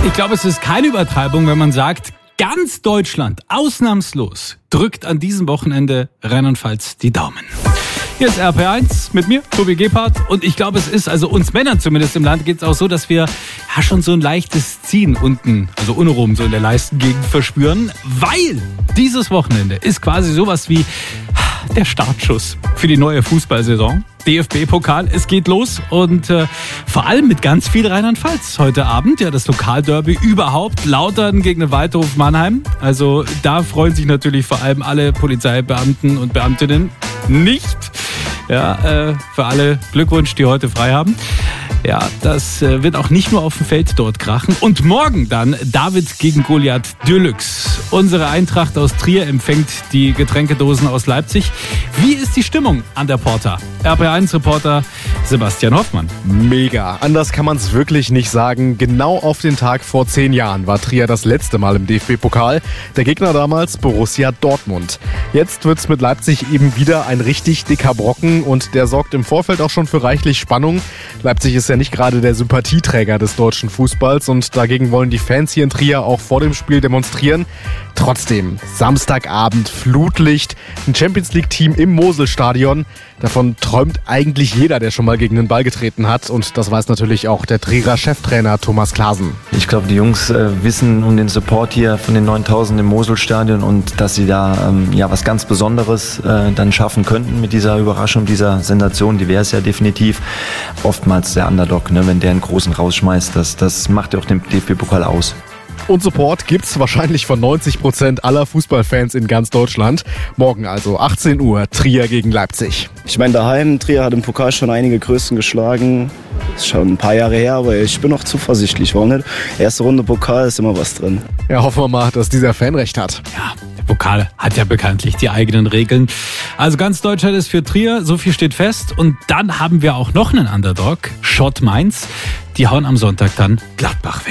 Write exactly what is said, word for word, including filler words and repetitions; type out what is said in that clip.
Ich glaube, es ist keine Übertreibung, wenn man sagt, ganz Deutschland, ausnahmslos, drückt an diesem Wochenende Rheinland-Pfalz die Daumen. Hier ist R P eins mit mir, Tobi Gebhardt. Und ich glaube, es ist, also uns Männern zumindest im Land, geht es auch so, dass wir ja schon so ein leichtes Ziehen unten, also untenrum so in der Leistengegend verspüren. Weil dieses Wochenende ist quasi sowas wie der Startschuss für die neue Fußballsaison. D F B-Pokal, es geht los und äh, vor allem mit ganz viel Rheinland-Pfalz heute Abend. Ja, das Lokalderby überhaupt, Lautern gegen den Waldhof Mannheim. Also da freuen sich natürlich vor allem alle Polizeibeamten und Beamtinnen nicht. Ja, äh, für alle Glückwunsch, die heute frei haben. Ja, das äh, wird auch nicht nur auf dem Feld dort krachen. Und morgen dann David gegen Goliath Deluxe. Unsere Eintracht aus Trier empfängt die Getränkedosen aus Leipzig. Wie ist die Stimmung an der Porta? R P eins Reporter Sebastian Hoffmann. Mega. Anders kann man es wirklich nicht sagen. Genau auf den Tag vor zehn Jahren war Trier das letzte Mal im D F B-Pokal. Der Gegner damals Borussia Dortmund. Jetzt wird es mit Leipzig eben wieder ein richtig dicker Brocken und der sorgt im Vorfeld auch schon für reichlich Spannung. Leipzig ist ja nicht gerade der Sympathieträger des deutschen Fußballs und dagegen wollen die Fans hier in Trier auch vor dem Spiel demonstrieren. Trotzdem, Samstagabend, Flutlicht, ein Champions-League-Team im Moselstadion. Davon träumt eigentlich jeder, der schon mal gegen den Ball getreten hat. Und das weiß natürlich auch der Trierer Cheftrainer Thomas Klaasen. Ich glaube, die Jungs äh, wissen um den Support hier von den neuntausend im Moselstadion und dass sie da ähm, ja was ganz Besonderes äh, dann schaffen könnten mit dieser Überraschung, dieser Sensation. Die wäre es ja definitiv. Oftmals der Underdog, ne, wenn der einen Großen rausschmeißt, das, das macht ja auch den D F B-Pokal aus. Und Support gibt's wahrscheinlich von neunzig Prozent aller Fußballfans in ganz Deutschland. Morgen also achtzehn Uhr, Trier gegen Leipzig. Ich meine, daheim, Trier hat im Pokal schon einige Größen geschlagen. Ist schon ein paar Jahre her, aber ich bin noch zuversichtlich. Warum nicht? Erste Runde Pokal ist immer was drin. Ja, hoffen wir mal, dass dieser Fan recht hat. Ja, der Pokal hat ja bekanntlich die eigenen Regeln. Also ganz Deutschland ist für Trier, so viel steht fest. Und dann haben wir auch noch einen Underdog, Schott Mainz. Die hauen am Sonntag dann Gladbach weg.